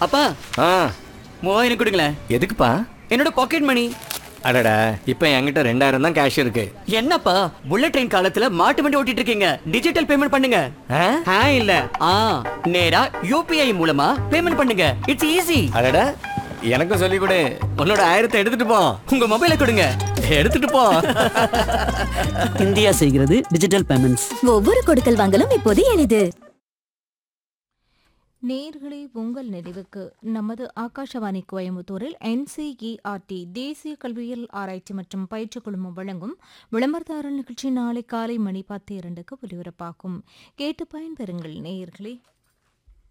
அப்பா ஆ 3000 கொடுங்களேன். எதுக்குப்பா? என்னோட பாக்கெட் மணி. அடடா, இப்போ என்கிட்ட 2000 தான் கேஷ் இருக்கு. என்னப்பா புல்லட் ட்ரெயின் காலத்துல மாட்டு வண்டி ஓட்டிட்டு இருக்கீங்க? டிஜிட்டல் பேமெண்ட் பண்ணுங்க. இல்ல நேரா யூபிஐ மூலமா பேமெண்ட் பண்ணுங்க. It's easy. அடடா, எனக்கும் சொல்லி கொடு. உன்னோட 1000 எடுத்துட்டு போ. உங்க மொபைலை கொடுங்க. எடுத்துட்டு போ. இந்தியா செய்கிறது டிஜிட்டல் பேமெண்ட்ஸ். ஒவ்வொரு கொடுக்கல் வாங்கலும் இப்போது எளிது. நேயர்களே, உங்கள் நினைவுக்கு நமது ஆகாஷவாணி கோயம்புத்தூரில் NCERT தேசிய கல்வியியல் ஆராய்ச்சி மற்றும் பயிற்சி குழுமம் வழங்கும் விளம்பரதாரர் நிகழ்ச்சி நாளை காலை மணி 10:02 ஒலிபரப்பாகும். கேட்டு பயன்பெறுங்கள் நேயர்களே.